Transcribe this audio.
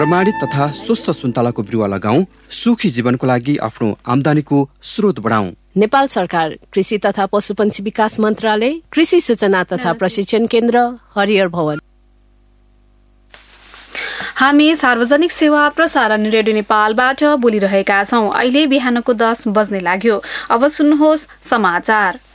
प्रमाणित तथा स्वस्थ सुन्तलाको बिरुवा लगाऊ, सुखी जीवनको लागि आफ्नो आम्दानीको स्रोत बढाऊ। नेपाल सरकार कृषि तथा पशुपन्छी विकास मन्त्रालय, कृषि सूचना तथा प्रशिक्षण केन्द्र, हरियर भवन। हामी सार्वजनिक सेवा प्रसारण रेडियो नेपालबाट बोलिरहेका छौं। अहिले बिहानको 10 बज्ने लाग्यो। अब सुन्नुहोस् समाचार।